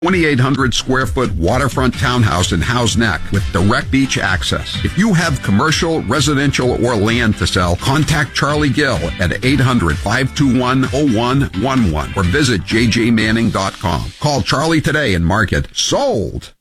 2,800 square foot waterfront townhouse in Howe's Neck with direct beach access. If you have commercial, residential, or land to sell, contact Charlie Gill at 800-521-0111 or visit jjmanning.com. Call Charlie today and mark it sold.